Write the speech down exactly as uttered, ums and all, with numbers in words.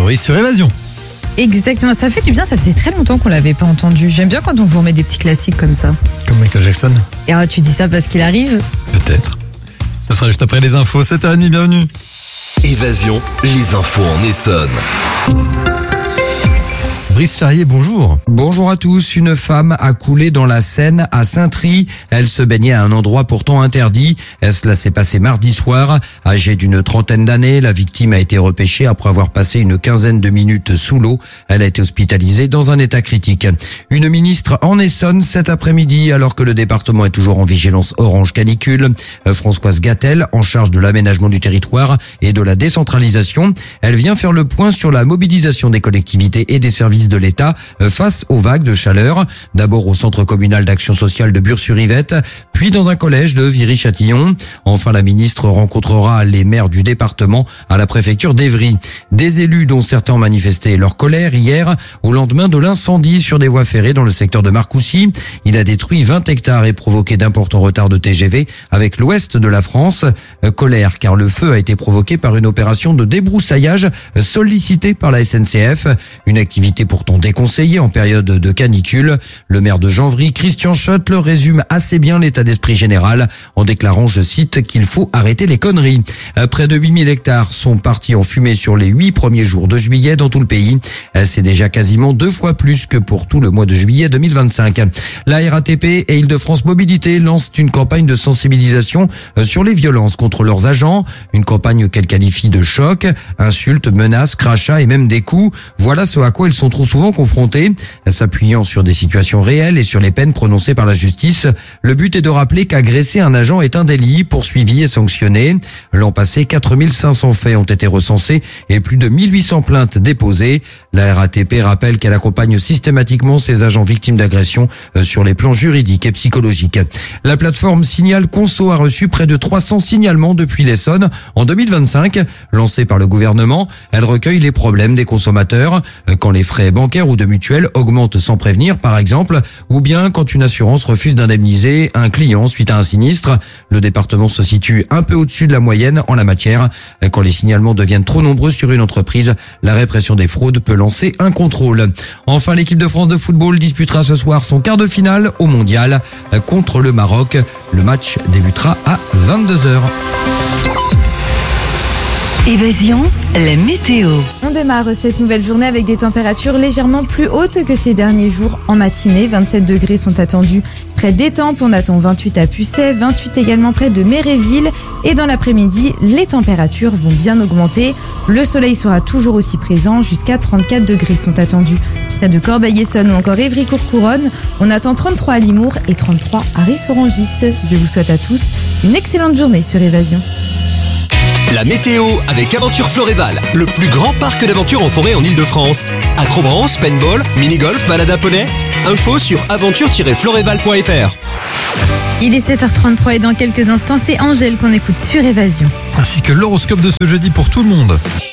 Story sur Évasion. Exactement, ça fait du bien, ça faisait très longtemps qu'on l'avait pas entendu. J'aime bien quand on vous remet des petits classiques comme ça. Comme Michael Jackson. Et ah, tu dis ça parce qu'il arrive ? Peut-être. Ça sera juste après les infos, sept heures trente, bienvenue. Évasion, les infos en Essonne. Brice Charrier, bonjour. Bonjour à tous. Une femme a coulé dans la Seine à Saint-Try. Elle se baignait à un endroit pourtant interdit. Cela s'est passé mardi soir. Âgée d'une trentaine d'années, la victime a été repêchée après avoir passé une quinzaine de minutes sous l'eau. Elle a été hospitalisée dans un état critique. Une ministre en Essonne cet après-midi, alors que le département est toujours en vigilance orange canicule. Françoise Gatel, en charge de l'aménagement du territoire et de la décentralisation. Elle vient faire le point sur la mobilisation des collectivités et des services de l'État face aux vagues de chaleur. D'abord au centre communal d'action sociale de Bure-sur-Yvette, puis dans un collège de Viry-Châtillon. Enfin, la ministre rencontrera les maires du département à la préfecture d'Évry. Des élus dont certains ont manifesté leur colère hier au lendemain de l'incendie sur des voies ferrées dans le secteur de Marcoussis. Il a détruit vingt hectares et provoqué d'importants retards de T G V avec l'ouest de la France. Colère car le feu a été provoqué par une opération de débroussaillage sollicitée par la S N C F. Une activité pour pourtant déconseillé en période de canicule. Le maire de Janvry, Christian Schott, le résume assez bien l'état d'esprit général en déclarant, je cite, qu'il faut arrêter les conneries. Près de huit mille hectares sont partis en fumée sur les huit premiers jours de juillet dans tout le pays. C'est déjà quasiment deux fois plus que pour tout le mois de juillet deux mille vingt-cinq. La R A T P et Île-de-France Mobilité lancent une campagne de sensibilisation sur les violences contre leurs agents. Une campagne qu'elle qualifie de choc, insultes, menaces, crachats et même des coups. Voilà ce à quoi ils sont trop souvent confrontés, s'appuyant sur des situations réelles et sur les peines prononcées par la justice. Le but est de rappeler qu'agresser un agent est un délit, poursuivi et sanctionné. L'an passé, quatre mille cinq cents faits ont été recensés et plus de mille huit cents plaintes déposées. La R A T P rappelle qu'elle accompagne systématiquement ses agents victimes d'agressions sur les plans juridiques et psychologiques. La plateforme Signal Conso a reçu près de trois cents signalements depuis l'Essonne en deux mille vingt-cinq. Lancée par le gouvernement, elle recueille les problèmes des consommateurs quand les frais bancaires ou de mutuelle augmentent sans prévenir, par exemple, ou bien quand une assurance refuse d'indemniser un client suite à un sinistre. Le département se situe un peu au-dessus de la moyenne en la matière. Quand les signalements deviennent trop nombreux sur une entreprise, la répression des fraudes peut lancer un contrôle. Enfin, l'équipe de France de football disputera ce soir son quart de finale au mondial contre le Maroc. Le match débutera à vingt-deux heures. Évasion, la météo. On démarre cette nouvelle journée avec des températures légèrement plus hautes que ces derniers jours en matinée. vingt-sept degrés sont attendus près d'Étampes. On attend vingt-huit à Pucet, vingt-huit également près de Méréville. Et dans l'après-midi, les températures vont bien augmenter. Le soleil sera toujours aussi présent. Jusqu'à trente-quatre degrés sont attendus près de Corbeil-Essonnes ou encore Évry-Courcouronnes. On attend trente-trois à Limours et trente-trois à Ris-Orangis. Je vous souhaite à tous une excellente journée sur Évasion. La météo avec Aventure Floréval, le plus grand parc d'aventure en forêt en Ile-de-France. Acrobranche, paintball, mini-golf, balade à poney. Info sur aventure tiret floréval point f r. Il est sept heures trente-trois et dans quelques instants, c'est Angèle qu'on écoute sur Évasion. Ainsi que l'horoscope de ce jeudi pour tout le monde.